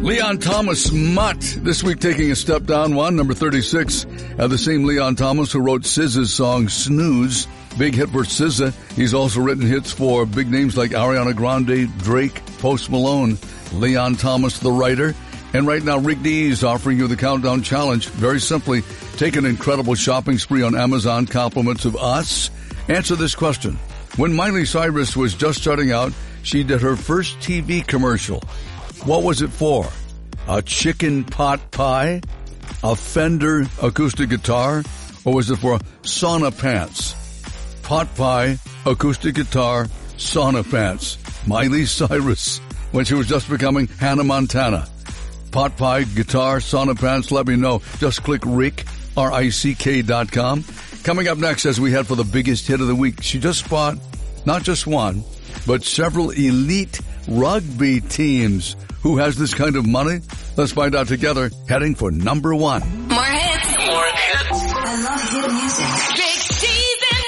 Leon Thomas, Mutt, this week taking a step down one, number 36. The same Leon Thomas who wrote SZA's song Snooze, big hit for SZA. He's also written hits for big names like Ariana Grande, Drake, Post Malone. Leon Thomas, the writer. And right now, Rick D is offering you the Countdown Challenge. Very simply, take an incredible shopping spree on Amazon, compliments of us. Answer this question. When Miley Cyrus was just starting out, she did her first TV commercial. What was it for? A chicken pot pie? A Fender acoustic guitar? Or was it for sauna pants? Pot pie, acoustic guitar, sauna pants. Miley Cyrus, when she was just becoming Hannah Montana. Pot pie, guitar, sauna pants, let me know. Just click Rick, RICK.com. Coming up next, as we head for the biggest hit of the week, she just bought not just one, but several elite rugby teams. Who has this kind of money? Let's find out together, heading for number one. More hits. More hits. I love hit music. Big C's in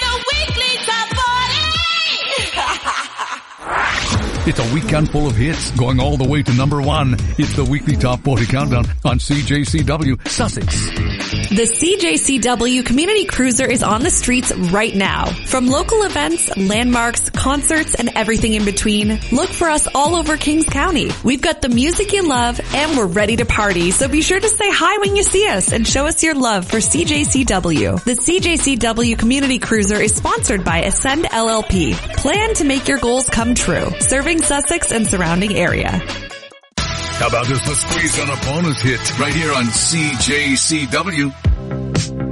the weekly top 40. It's a weekend full of hits, going all the way to number one. It's the weekly Top 40 Countdown on CJCW Sussex. The CJCW Community Cruiser is on the streets right now. From local events, landmarks, concerts, and everything in between, look for us all over Kings County. We've got the music you love, and we're ready to party, so be sure to say hi when you see us and show us your love for CJCW. The CJCW Community Cruiser is sponsored by Ascend LLP. Plan to make your goals come true. Serving Sussex and surrounding area. How about just a squeeze on a bonus hit right here on CJCW?